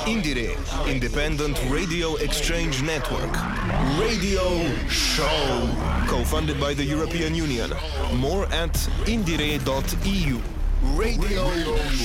Indiere, Independent Radio Exchange Network. Radio Show. Co-funded by the European Union. More at indire.eu. Radio